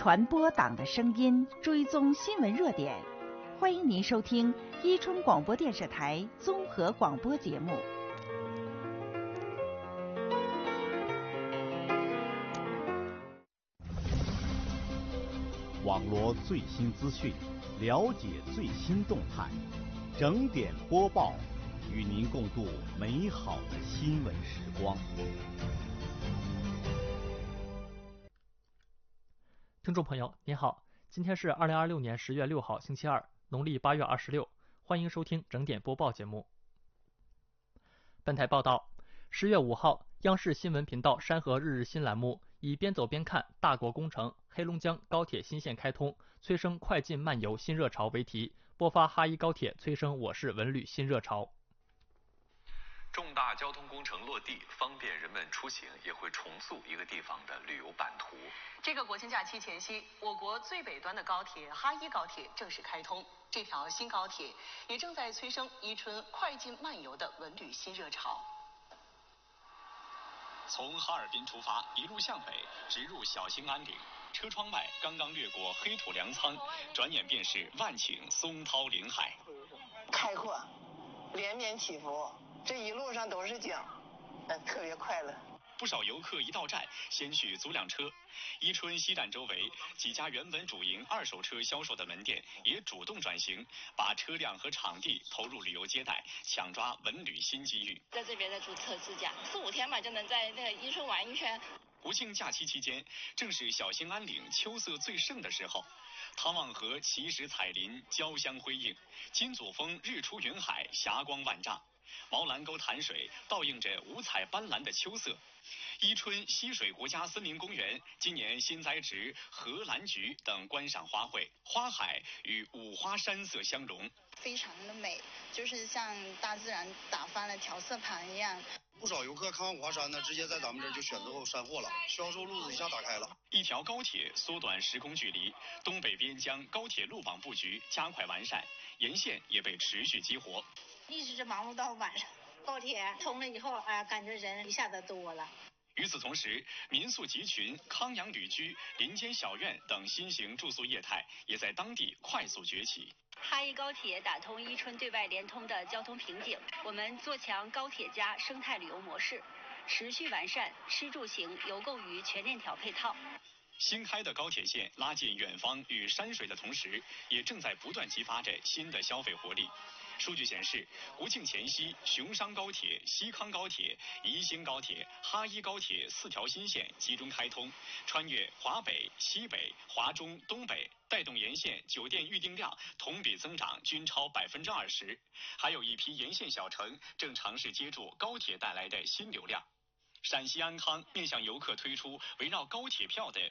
传播党的声音，追踪新闻热点。欢迎您收听伊春广播电视台综合广播节目。 网罗最新资讯，了解最新动态，整点播报，与您共度美好的新闻时光。 听众朋友您好，今天是2026年10月6号星期二，农历8月26，欢迎收听整点播报节目。本台报道，10月5号，央视新闻频道山河日日新栏目以边走边看大国工程黑龙江高铁新线开通催生快进慢游新热潮为题，播发哈一高铁催生我市文旅新热潮。 重大交通工程落地，方便人们出行，也会重塑一个地方的旅游版图。 这个国庆假期前夕，我国最北端的高铁哈一高铁正式开通。这条新高铁也正在催生伊春快进慢游的文旅新热潮。 从哈尔滨出发，一路向北，直入小兴安岭。车窗外刚刚掠过黑土粮仓，转眼便是万顷松涛林海， 开阔，连绵起伏。这一路上都是景，特别快乐。 不少游客一到站，先去租辆车。伊春西站周围几家原本主营二手车销售的门店也主动转型，把车辆和场地投入旅游接待，抢抓文旅新机遇。 在这边再注册自驾，4、5天嘛，就能在那个伊春玩一圈。 国庆假期期间，正是小兴安岭秋色最盛的时候。汤旺河奇石彩林，交相辉映；金祖峰日出云海，霞光万丈。毛兰沟潭水倒映着五彩斑斓的秋色。伊春溪水国家森林公园今年新栽植荷兰菊等观赏花卉，花海与五花山色相融， 非常的美，就是像大自然打翻了调色盘一样。 不少游客看完五花山呢，直接在咱们这儿就选择后山货了，销售路子一下打开了。 一条高铁缩短时空距离，东北边疆高铁路网布局加快完善，沿线也被持续激活。 一直忙碌到晚上，高铁通了以后，感觉人一下子多了。 与此同时，民宿集群、康养旅居、林间小院等新型住宿业态也在当地快速崛起。 哈一高铁打通伊春对外联通的交通瓶颈，我们做强高铁加生态旅游模式，持续完善吃住行游购娱全链条配套。 新开的高铁线拉近远方与山水的同时，也正在不断激发着新的消费活力。数据显示，国庆前夕，雄商高铁、西康高铁、宜兴高铁、哈一高铁4条新线集中开通，穿越华北、西北、华中、东北，带动沿线酒店预订量同比增长均超20%。还有一批沿线小城正尝试接住高铁带来的新流量。陕西安康面向游客推出围绕高铁票的